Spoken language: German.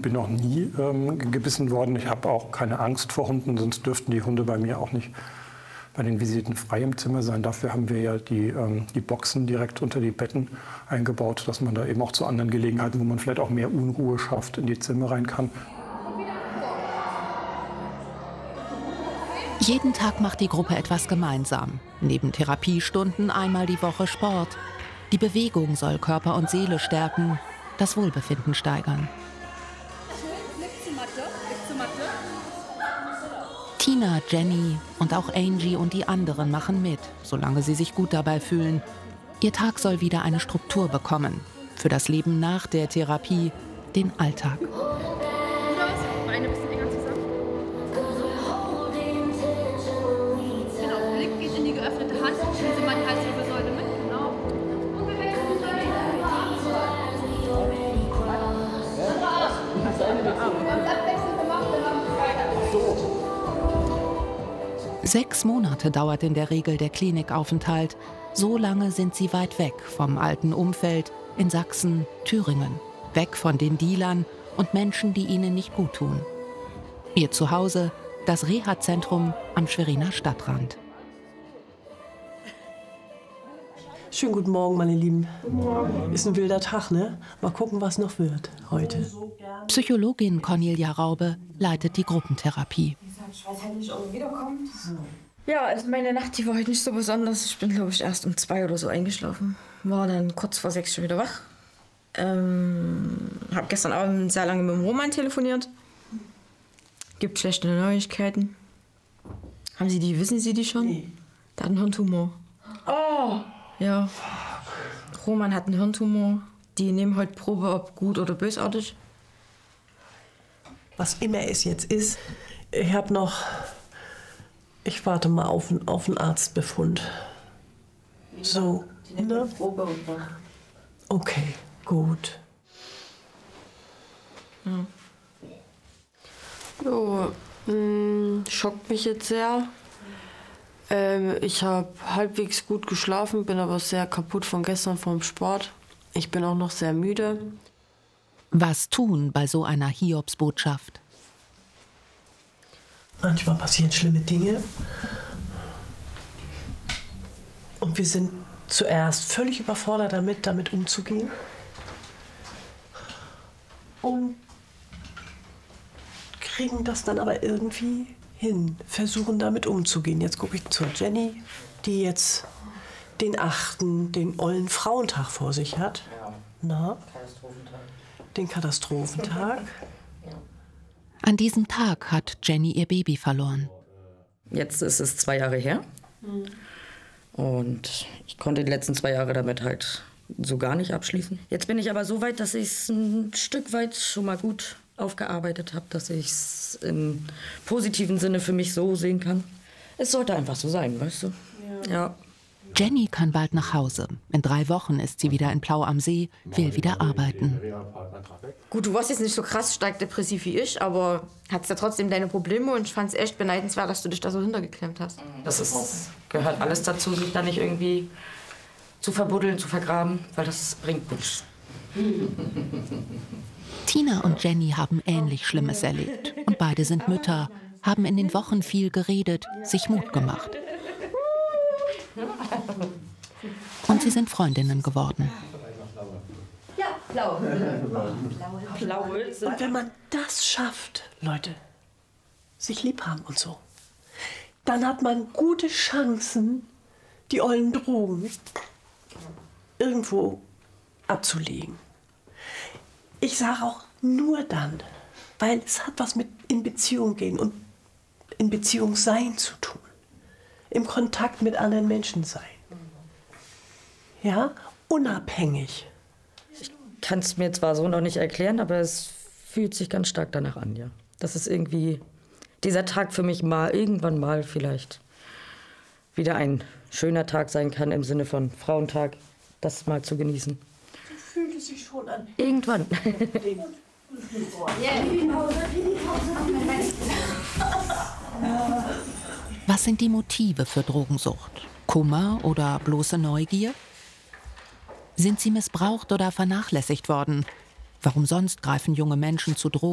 bin noch nie gebissen worden. Ich habe auch keine Angst vor Hunden, sonst dürften die Hunde bei mir auch nicht bei den Visiten frei im Zimmer sein. Dafür haben wir ja die Boxen direkt unter die Betten eingebaut, dass man da eben auch zu anderen Gelegenheiten, wo man vielleicht auch mehr Unruhe schafft, in die Zimmer rein kann. Jeden Tag macht die Gruppe etwas gemeinsam. Neben Therapiestunden einmal die Woche Sport. Die Bewegung soll Körper und Seele stärken, das Wohlbefinden steigern. Tina, Jenny und auch Angie und die anderen machen mit, solange sie sich gut dabei fühlen. Ihr Tag soll wieder eine Struktur bekommen. Für das Leben nach der Therapie, den Alltag. Beine ein bisschen enger zusammen. Genau, Blick geht in die geöffnete Hand. Schließe mal die Halswirbelsäule mit. Genau. So. 6 Monate dauert in der Regel der Klinikaufenthalt. So lange sind sie weit weg vom alten Umfeld in Sachsen, Thüringen. Weg von den Dealern und Menschen, die ihnen nicht gut tun. Ihr Zuhause, das Reha-Zentrum am Schweriner Stadtrand. Schönen guten Morgen, meine Lieben. Guten Morgen. Ist ein wilder Tag, ne? Mal gucken, was noch wird heute. Psychologin Cornelia Raube leitet die Gruppentherapie. Ich weiß halt nicht, ob er wiederkommt. Ja, also meine Nacht, die war heute nicht so besonders. Ich bin, glaube ich, erst um 2 oder so eingeschlafen. War dann kurz vor 6 schon wieder wach. Hab gestern Abend sehr lange mit dem Roman telefoniert. Gibt schlechte Neuigkeiten. Wissen Sie die schon? Nee. Der hat einen Hirntumor. Oh! Ja. Roman hat einen Hirntumor. Die nehmen heute Probe, ob gut oder bösartig. Was immer es jetzt ist, ich warte mal auf einen Arztbefund. So, ne? Okay, gut. Ja. Jo, schockt mich jetzt sehr. Ich habe halbwegs gut geschlafen, bin aber sehr kaputt von gestern vom Sport. Ich bin auch noch sehr müde. Was tun bei so einer Hiobsbotschaft? Manchmal passieren schlimme Dinge. Und wir sind zuerst völlig überfordert damit umzugehen. Und kriegen das dann aber irgendwie hin, versuchen damit umzugehen. Jetzt gucke ich zur Jenny, die jetzt den 8., den ollen Frauentag vor sich hat. Ja. Na? Katastrophentag. Den Katastrophentag. An diesem Tag hat Jenny ihr Baby verloren. Jetzt ist es 2 Jahre her. Und ich konnte die letzten 2 Jahre damit halt so gar nicht abschließen. Jetzt bin ich aber so weit, dass ich es ein Stück weit schon mal gut aufgearbeitet habe, dass ich es im positiven Sinne für mich so sehen kann. Es sollte einfach so sein, weißt du? Ja. Jenny kann bald nach Hause. In 3 Wochen ist sie wieder in Plau am See, will wieder arbeiten. Gut, du warst jetzt nicht so krass stark depressiv wie ich, aber hattest ja trotzdem deine Probleme und ich fand es echt beneidenswert, dass du dich da so hintergeklemmt hast. Gehört alles dazu, sich da nicht irgendwie zu verbuddeln, zu vergraben, weil das bringt nichts. Tina und Jenny haben ähnlich Schlimmes erlebt. Und beide sind Mütter, haben in den Wochen viel geredet, sich Mut gemacht. Und sie sind Freundinnen geworden. Ja, blau. Und wenn man das schafft, Leute, sich lieb haben und so, dann hat man gute Chancen, die ollen Drogen irgendwo abzulegen. Ich sage auch nur dann, weil es hat was mit in Beziehung gehen und in Beziehung sein zu tun. Im Kontakt mit anderen Menschen sein. Ja, unabhängig. Ich kann es mir zwar so noch nicht erklären, aber es fühlt sich ganz stark danach an, ja. Dass es irgendwie dieser Tag für mich irgendwann mal vielleicht wieder ein schöner Tag sein kann, im Sinne von Frauentag, das mal zu genießen. So fühlt es sich schon an. Irgendwann. Was sind die Motive für Drogensucht? Kummer oder bloße Neugier? Sind sie missbraucht oder vernachlässigt worden? Warum sonst greifen junge Menschen zu Drogen?